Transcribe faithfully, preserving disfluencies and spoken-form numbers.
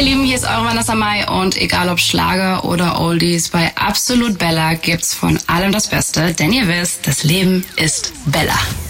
Lieben, hier ist eure Vanessa Mai und egal ob Schlager oder Oldies, bei Absolut Bella gibt's von allem das Beste, denn ihr wisst, das Leben ist Bella.